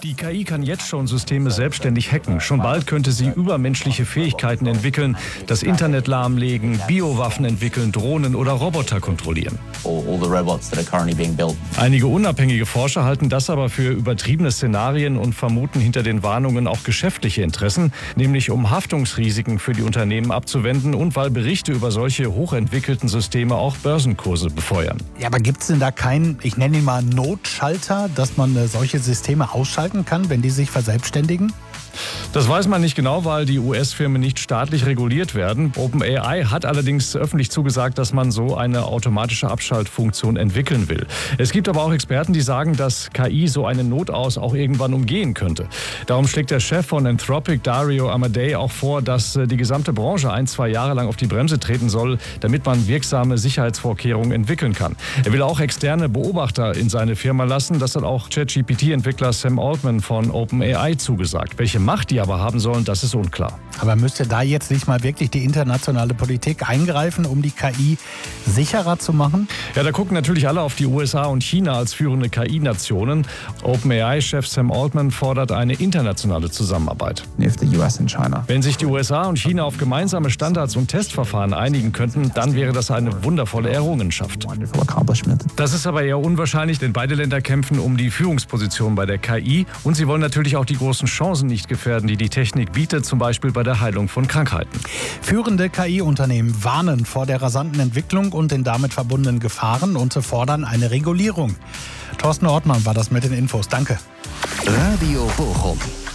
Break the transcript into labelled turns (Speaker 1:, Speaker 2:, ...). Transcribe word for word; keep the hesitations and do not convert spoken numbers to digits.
Speaker 1: Die K I kann jetzt schon Systeme selbstständig hacken. Schon bald könnte sie übermenschliche Fähigkeiten entwickeln, das Internet lahmlegen, Biowaffen entwickeln, Drohnen oder Roboter kontrollieren. Einige unabhängige Forscher halten das aber für übertriebene Szenarien und vermuten hinter den Warnungen auch geschäftliche Interessen, nämlich um Haftungsrisiken für die Unternehmen abzuwenden und weil Berichte über solche hochentwickelten Systeme auch Börsenkurse befeuern.
Speaker 2: Ja, aber gibt es denn da keinen, ich nenne ihn mal Notschalter, dass man äh, solche Systeme ausschalten kann, wenn die sich verselbstständigen?
Speaker 1: Das weiß man nicht genau, weil die U S-Firmen nicht staatlich reguliert werden. OpenAI hat allerdings öffentlich zugesagt, dass man so eine automatische Abschaltfunktion entwickeln will. Es gibt aber auch Experten, die sagen, dass K I so eine Notaus auch irgendwann umgehen könnte. Darum schlägt der Chef von Anthropic, Dario Amodei, auch vor, dass die gesamte Branche ein, zwei Jahre lang auf die Bremse treten soll, damit man wirksame Sicherheitsvorkehrungen entwickeln kann. Er will auch externe Beobachter in seine Firma lassen. Das hat auch ChatGPT-Entwickler Sam Altman von OpenAI zugesagt. Welche Macht die aber haben sollen, das ist unklar.
Speaker 2: Aber müsste da jetzt nicht mal wirklich die internationale Politik eingreifen, um die K I sicherer zu machen?
Speaker 1: Ja, da gucken natürlich alle auf die U S A und China als führende K I-Nationen. OpenAI-Chef Sam Altman fordert eine internationale Zusammenarbeit. Wenn sich die U S A und China auf gemeinsame Standards und Testverfahren einigen könnten, dann wäre das eine wundervolle Errungenschaft. Das ist aber eher unwahrscheinlich, denn beide Länder kämpfen um die Führungsposition bei der K I und sie wollen natürlich auch die großen Chancen nicht gefährden, die die Technik bietet, zum Beispiel bei der Heilung von Krankheiten.
Speaker 2: Führende K I-Unternehmen warnen vor der rasanten Entwicklung und den damit verbundenen Gefahren und fordern eine Regulierung. Thorsten Ortmann war das mit den Infos. Danke.
Speaker 3: Radio Bochum.